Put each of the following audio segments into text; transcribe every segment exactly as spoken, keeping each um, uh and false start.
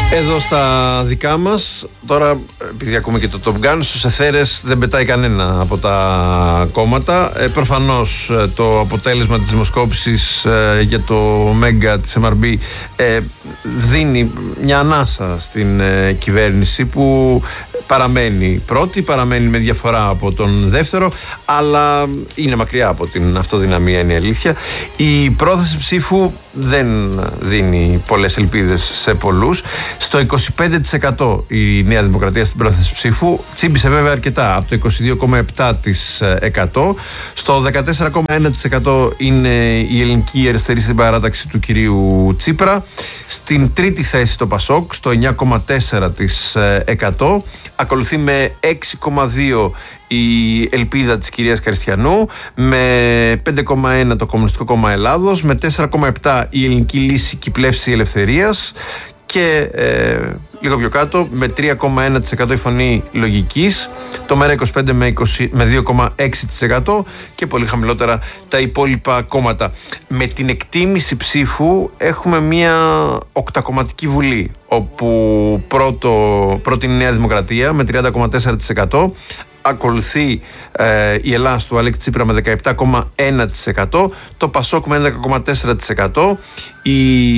Εδώ στα δικά μας, τώρα επειδή ακούμε και το Top Gun, στους εθέρες δεν πετάει κανένα από τα κόμματα. Ε, προφανώς το αποτέλεσμα της δημοσκόπησης ε, για το Μέγκα της εμ αρ μπι ε, δίνει μια ανάσα στην ε, κυβέρνηση που παραμένει πρώτη, παραμένει με διαφορά από τον δεύτερο, αλλά είναι μακριά από την αυτοδυναμία, είναι η αλήθεια. Η πρόθεση ψήφου δεν δίνει πολλές ελπίδες σε πολλούς. Στο είκοσι πέντε τοις εκατό η Νέα Δημοκρατία στην πρόθεση ψήφου, τσίμπησε βέβαια αρκετά, από το είκοσι δύο κόμμα επτά τοις εκατό. Στο δεκατέσσερα κόμμα ένα τοις εκατό είναι η Ελληνική Αριστερή στην παράταξη του κυρίου Τσίπρα. Στην τρίτη θέση το Πασόκ, στο εννιά κόμμα τέσσερα τοις εκατό. Ακολουθεί με έξι κόμμα δύο η Ελπίδα της κυρίας Καριστιανού, με πέντε κόμμα ένα το Κομμουνιστικό Κόμμα Ελλάδος, με τέσσερα κόμμα επτά η Ελληνική Λύση και η Πλεύση Ελευθερίας και ε, λίγο πιο κάτω με τρία κόμμα ένα τοις εκατό η Φωνή Λογικής, το ΜΕΡΑ είκοσι πέντε με δύο κόμμα έξι τοις εκατό και πολύ χαμηλότερα τα υπόλοιπα κόμματα. Με την εκτίμηση ψήφου έχουμε μια οκτακομματική βουλή, όπου πρώτο, πρώτη είναι η Νέα Δημοκρατία με τριάντα κόμμα τέσσερα τοις εκατό. Ακολουθεί ε, η Ελλάς του Αλέξη Τσίπρα με δεκαεπτά κόμμα ένα τοις εκατό, το Πασόκ με έντεκα κόμμα τέσσερα τοις εκατό, η,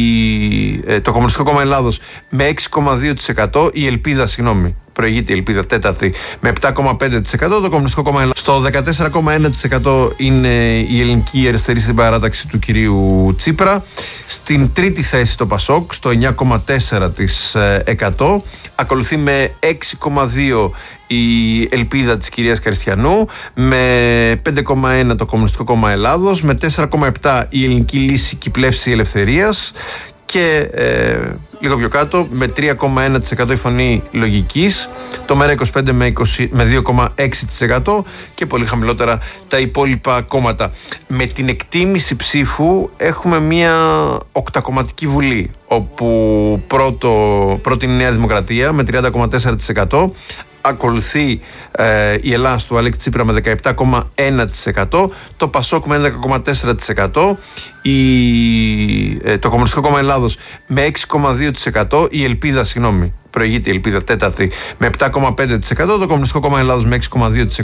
ε, το Κομμουνιστικό Κόμμα Ελλάδος με έξι κόμμα δύο τοις εκατό, η Ελπίδα, συγγνώμη, προηγείται η Ελπίδα τέταρτη με επτά κόμμα πέντε τοις εκατό, το Κομμουνιστικό Κόμμα Ελλάδος. Στο δεκατέσσερα κόμμα ένα τοις εκατό είναι η Ελληνική Αριστερή στην παράταξη του κυρίου Τσίπρα. Στην τρίτη θέση το Πασόκ, στο εννιά κόμμα τέσσερα τοις εκατό. Ακολουθεί με έξι κόμμα δύο η Ελπίδα της κυρίας Καριστιανού, με πέντε κόμμα ένα το Κομμουνιστικό Κόμμα Ελλάδος, με τέσσερα κόμμα επτά η Ελληνική Λύση και η Πλεύση Ελευθερίας και ε, λίγο πιο κάτω με τρία κόμμα ένα τοις εκατό η Φωνή Λογικής, το ΜΕΡΑ είκοσι πέντε με δύο κόμμα έξι τοις εκατό και πολύ χαμηλότερα τα υπόλοιπα κόμματα. Με την εκτίμηση ψήφου έχουμε μια οκτακομματική βουλή, όπου πρώτο, πρώτη είναι η Νέα Δημοκρατία με τριάντα κόμμα τέσσερα τοις εκατό. Ακολουθεί ε, η Ελλάς του Αλέξη Τσίπρα με δεκαεπτά κόμμα ένα τοις εκατό, το Πασόκ με έντεκα κόμμα τέσσερα τοις εκατό, η, ε, το Κομμουνιστικό Κόμμα Ελλάδος με έξι κόμμα δύο τοις εκατό, η Ελπίδα, συγγνώμη, προηγείται η Ελπίδα τέταρτη με επτά κόμμα πέντε τοις εκατό, το Κομμουνιστικό Κόμμα Ελλάδος με έξι κόμμα δύο τοις εκατό.